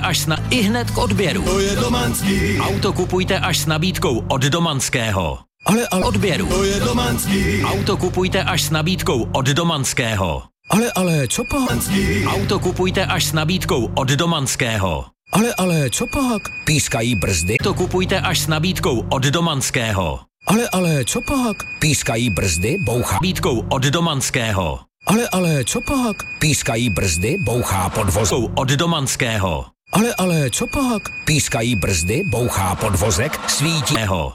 až ihned k odběru. To je Domanský. Auto kupujte až s nabídkou od Domanského. Ale odběru. To je Domanský. Auto kupujte až s nabídkou od Domanského. Ale co pak? Auto kupujte až s nabídkou od Domanského. Ale co pak? Pískají brzdy. To kupujte až s nabídkou od Domanského. Ale co pak? Pískají brzdy, bouchá. Nabídkou od Domanského. Ale co pak? Pískají brzdy, bouchá podvozek. Od Domanského. Ale co pak? Pískají brzdy, bouchá podvozek, svítí.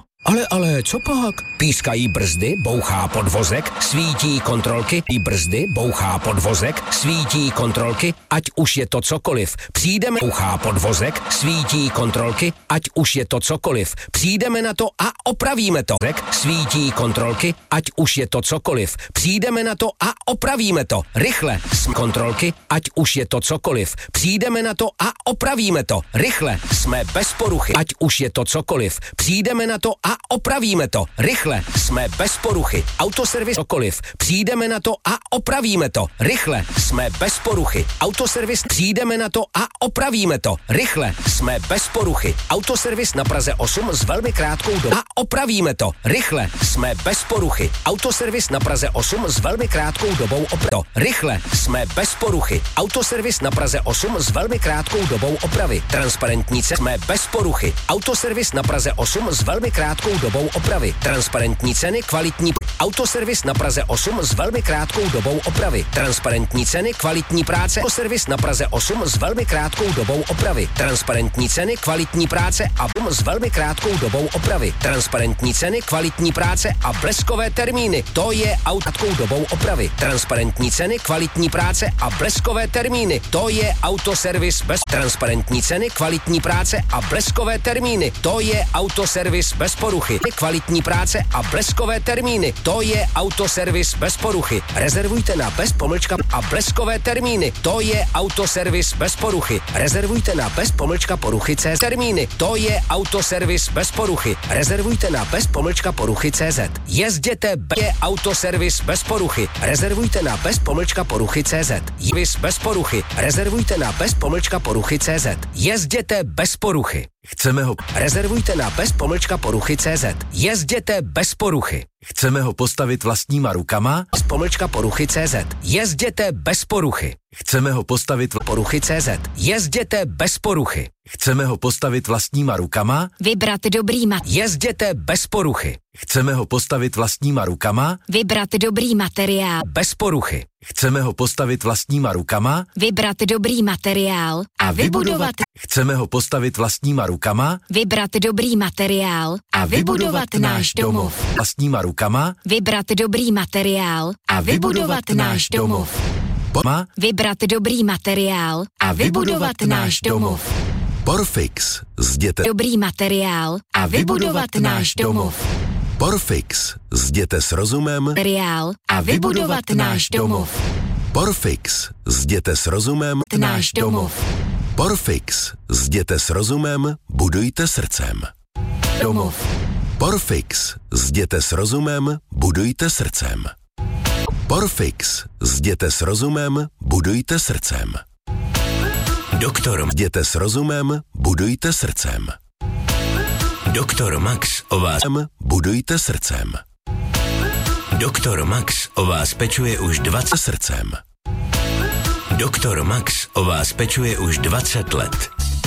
Ale co pak? Pískají brzdy, bouchá podvozek, svítí kontrolky, i brzdy, bouchá podvozek, svítí kontrolky, ať už je to cokoliv. Přijdeme, bouchá podvozek, svítí kontrolky, ať už je to cokoliv. Přijdeme na to a opravíme to. Svítí kontrolky, ať už je to cokoliv. Přijdeme na to a opravíme to. Rychle, kontrolky, ať už je to cokoliv. Přijdeme na to a opravíme to. Rychle, jsme bez poruchy, ať už je to cokoliv. Přijdeme na to a opravíme to. Rychle, jsme bez poruchy. Autoservis cokoliv. Přijdeme na to a opravíme to. Rychle, jsme bez poruchy. Autoservis přijdeme na to a opravíme to. Rychle, jsme bez poruchy. Autoservis na Praze 8 s velmi krátkou dobou a opravíme to. Rychle, jsme bez poruchy. Autoservis na Praze 8 s velmi krátkou dobou opravy. Rychle, jsme bez poruchy. Autoservis na Praze 8 s velmi krátkou dobou opravy. Transparentní ceny, jsme bez poruchy. Autoservis na Praze 8 s velmi krátkou dobou opravy. Transparentní ceny, kvalitní. Autoservis na Praze 8 s velmi krátkou dobou opravy. Transparentní ceny, kvalitní práce. Autoservis na Praze 8 s velmi krátkou dobou opravy. Transparentní ceny, kvalitní práce a s velmi krátkou dobou opravy. Transparentní ceny, kvalitní práce a bleskové termíny. To je autoservis dobou opravy. Transparentní ceny, kvalitní práce a bleskové termíny. To je autoservis bez transparentní ceny, kvalitní práce a bleskové termíny. To je autoservis bez poruchy. Kvalitní práce a bleskové termíny. To je autoservis bez poruchy. Rezervujte na bez-pomlčka a bleskové termíny. To je autoservis bez poruchy. Rezervujte na bez-pomlčka poruchy CZ. Termíny. To je autoservis bez poruchy. Rezervujte na bez-pomlčka poruchy CZ. Jezděte je autoservis bez poruchy. Rezervujte na bez-pomlčka poruchy CZ. Servis bez poruchy. Rezervujte na bez-pomlčka poruchy CZ. Jezděte bez poruchy. Chceme ho. Rezervujte na bez-pomlčka poruchy CZ. Jezděte bez poruchy. Chceme ho postavit vlastníma rukama. Bez-pomlčka poruchy CZ. Jezděte bez poruchy. Chceme ho postavit poruchy CZ. Jezděte bez poruchy. Chceme ho postavit vlastníma rukama. Vybrat dobrý Jezděte bez poruchy. Chceme ho postavit vlastníma rukama. Vybrat dobrý materiál. Bez poruchy. Chceme ho postavit vlastníma rukama. Vybrat dobrý materiál a vybudovat. Chceme ho postavit vlastníma rukama. Vybrat dobrý materiál a vybudovat náš domov. Vlastníma rukama. Vybrat dobrý materiál a vybudovat náš domov. Vybrat dobrý materiál a vybudovat náš domov. Porfix. Zděte dobrý materiál a vybudovat náš domov. Porfix. Zděte s rozumem. Materiál a vybudovat náš domov. Porfix. Zděte s rozumem. Náš domov. Porfix. Zděte s rozumem, budujte srdcem. Domov. Porfix. Zděte s rozumem, budujte srdcem. Porfix. Zděte s rozumem, budujte srdcem. Doktor Zděte s rozumem, budujte srdcem. Doktor Max o vás budujte srdcem. Doktor Max o vás pečuje už 20 srdcem. Doktor Max o vás pečuje už 20 let.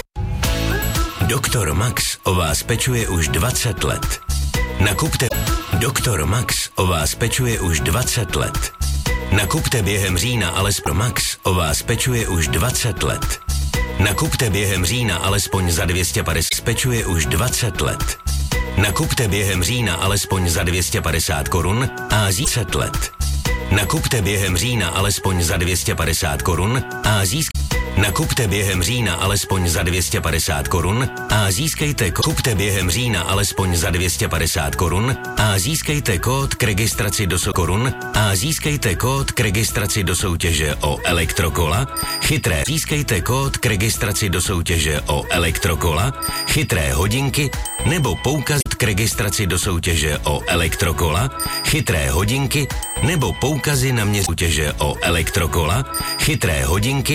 Doktor Max o vás pečuje už 20 let. Nakupte. Doktor Max o vás pečuje už 20 let. Nakupte během října alespoň Max o vás pečuje už 20 let. Nakupte během října alespoň za 250 pečuje už 20 let. Nakupte během října alespoň za 250 korun a 10 let. Nakupte během října alespoň za 250 korun a Nakupte během října alespoň za 250 korun a získejte kupte během října alespoň za 250 korun a získejte kód k registraci do korun a získejte kód k registraci do soutěže o elektrokola. Chytré získejte kód k registraci do soutěže o elektrokola, chytré hodinky nebo poukaz k registraci do soutěže o elektrokola, chytré hodinky nebo poukazy na mě soutěže o elektrokola, chytré hodinky